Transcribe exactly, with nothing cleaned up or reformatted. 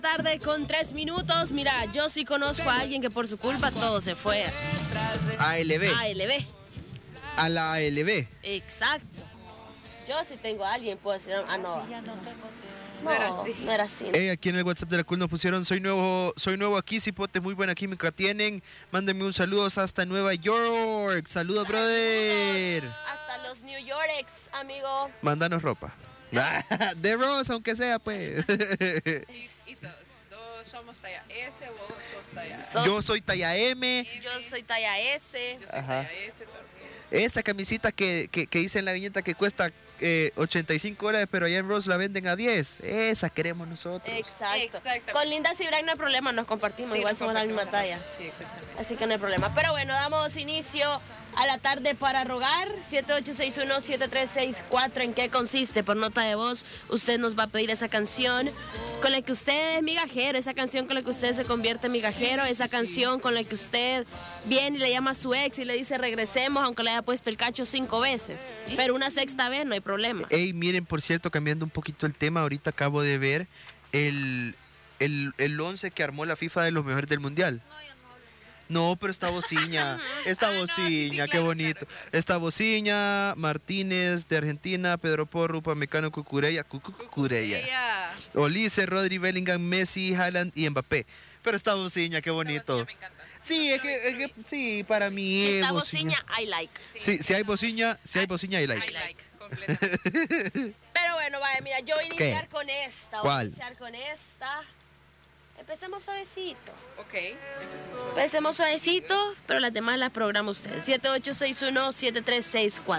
Tarde con tres minutos. Mira, yo sí conozco a alguien que por su culpa todo se fue. A L B. A L B. A la A L B. Exacto. Yo sí tengo a alguien, puedo decir, ah, no. No, No era así. No era así. Hey, aquí en el WhatsApp de la Cool nos pusieron, soy nuevo, soy nuevo aquí, cipote, muy buena química tienen. Mándenme un saludo hasta Nueva York. Saludos, brother. Hasta los New Yorks, amigo. Mándanos ropa. De Rosa, aunque sea, pues. Y, y todos, todos somos talla S, vos sos talla Sos- Yo soy talla M. Yo soy talla S. Yo soy Ajá. talla S también. Esa camisita que, que, que dice en la viñeta que cuesta eh, ochenta y cinco dólares, pero allá en Ross la venden a diez. Esa queremos nosotros. Exacto. Exactamente. Con Linda Cibrac no hay problema, nos compartimos, Sí, igual nos somos la misma compartimos. talla. Sí, exactamente. Así que no hay problema. Pero bueno, damos inicio a la tarde para rogar. siete ocho seis uno siete tres seis cuatro. ¿En qué consiste? Por nota de voz, usted nos va a pedir esa canción con la que usted es migajero, esa canción con la que usted se convierte en migajero, esa canción con la que usted viene y le llama a su ex y le dice regresemos, aunque le haya puesto el cacho cinco veces. Pero una sexta vez no hay problema. Ey, miren, por cierto, cambiando un poquito el tema, ahorita acabo de ver el, el, el once que armó la FIFA de los mejores del mundial. No, pero está Bociña, está Ah, no, sí, sí, Bociña, qué claro, bonito. claro, claro. Está Bociña, Martínez de Argentina, Pedro Porro, Upamecano, Cucurella, Cucu- Cucurella. Ella. Olise, Rodri, Bellingham, Messi, Haaland y Mbappé. Pero está Bociña, qué bonito. Esa me encanta. Sí, es que, es que- sí, para mí Si es está Bociña. bociña, I like. Sí, si hay Bociña, si hay Bociña y I like. like, completamente. Pero bueno, vaya, mira, yo voy a iniciar con esta. Voy ¿Cuál? a iniciar con esta. Empecemos suavecito. Ok, empecemos. Empecemos suavecito, pero las demás las programa usted. siete ocho seis uno siete tres seis cuatro.